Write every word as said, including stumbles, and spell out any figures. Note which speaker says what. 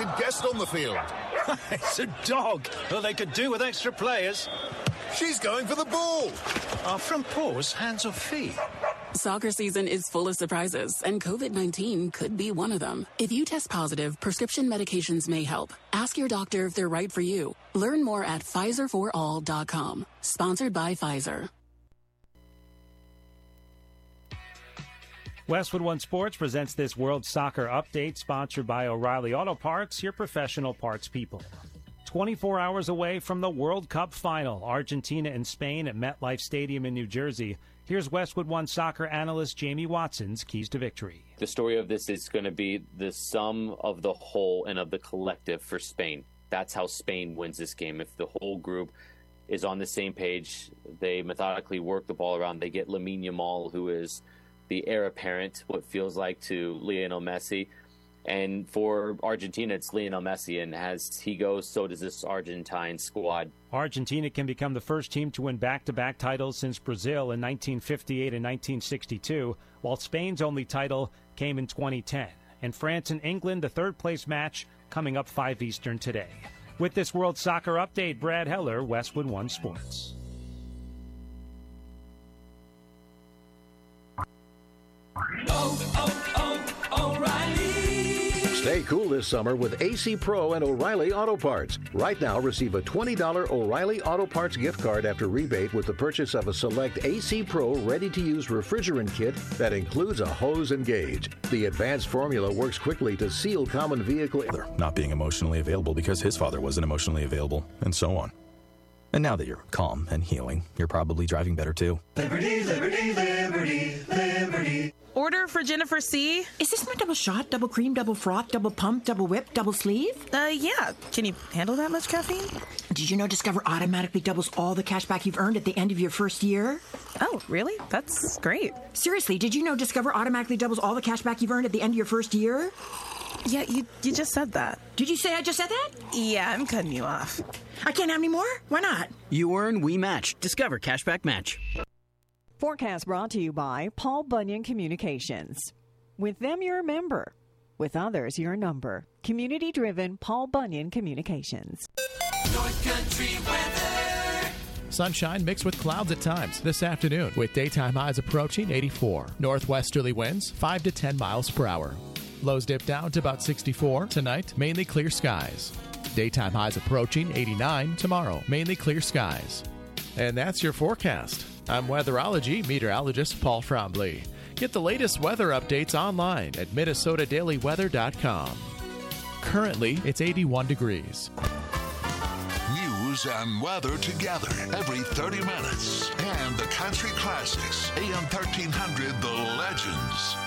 Speaker 1: unexpected guest on the field.
Speaker 2: It's a dog. Well, they could do with extra players.
Speaker 1: She's going for the ball.
Speaker 2: Are front paws hands or feet?
Speaker 3: Soccer season is full of surprises, and COVID nineteen could be one of them. If you test positive, prescription medications may help. Ask your doctor if they're right for you. Learn more at Pfizer for all dot com. Sponsored by Pfizer.
Speaker 4: Westwood One Sports presents this World Soccer Update, sponsored by O'Reilly Auto Parts, your professional parts people. twenty-four hours away from the World Cup final, Argentina and Spain at MetLife Stadium in New Jersey. Here's Westwood One soccer analyst Jamie Watson's keys to victory.
Speaker 5: The story of this is going to be the sum of the whole and of the collective for Spain. That's how Spain wins this game. If the whole group is on the same page, they methodically work the ball around. They get Lamine Yamal, who is the heir apparent, what feels like, to Lionel Messi. And for Argentina, it's Lionel Messi, and as he goes, so does this Argentine squad.
Speaker 4: Argentina can become the first team to win back-to-back titles since Brazil in nineteen fifty-eight and nineteen sixty-two, while Spain's only title came in twenty ten. And France and England, the third-place match, coming up five Eastern today. With this World Soccer Update, Brad Heller, Westwood One Sports.
Speaker 6: Oh, oh, oh, O'Reilly.
Speaker 7: Stay cool this summer with A C Pro and O'Reilly Auto Parts. Right now, receive a twenty dollars O'Reilly Auto Parts gift card after rebate with the purchase of a select A C Pro ready-to-use refrigerant kit that includes a hose and gauge. The advanced formula works quickly to seal common vehicle...
Speaker 8: Not being emotionally available because his father wasn't emotionally available, and so on. And now that you're calm and healing, you're probably driving better too.
Speaker 6: Liberty, liberty, liberty, liberty.
Speaker 9: Order for Jennifer C.
Speaker 10: Is this my double shot, double cream, double froth, double pump, double whip, double sleeve?
Speaker 9: Uh, yeah. Can you handle that much caffeine?
Speaker 10: Did you know Discover automatically doubles all the cash back you've earned at the end of your first year?
Speaker 9: Oh, really? That's great.
Speaker 10: Seriously, did you know Discover automatically doubles all the cash back you've earned at the end of your first year?
Speaker 9: Yeah, you you just said that.
Speaker 10: Did you say I just said that?
Speaker 9: Yeah, I'm cutting you off.
Speaker 10: I can't have any more? Why not?
Speaker 11: You earn, we match. Discover Cashback Match.
Speaker 12: Forecast brought to you by Paul Bunyan Communications. With them, you're a member. With others, you're a number. Community-driven Paul Bunyan Communications.
Speaker 6: North Country weather.
Speaker 13: Sunshine mixed with clouds at times this afternoon, with daytime highs approaching eighty-four. Northwesterly winds five to ten miles per hour. Lows dip down to about sixty-four. Tonight, mainly clear skies. Daytime highs approaching eighty-nine tomorrow. Mainly clear skies. And that's your forecast. I'm weatherology meteorologist Paul Trombley. Get the latest weather updates online at Minnesota Daily Weather dot com. Currently, it's eighty-one degrees.
Speaker 14: News and weather together every thirty minutes. And the country classics. A M thirteen hundred, The Legends.